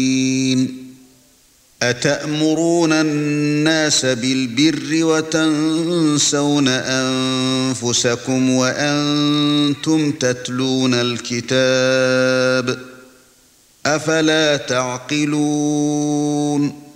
أَتَأْمُرُونَ النَّاسَ بِالْبِرِّ وَتَنسَوْنَ أَنفُسَكُمْ وَأَنْتُمْ تَتْلُونَ الْكِتَابَ ۚ أَفَلَا تَعْقِلُونَ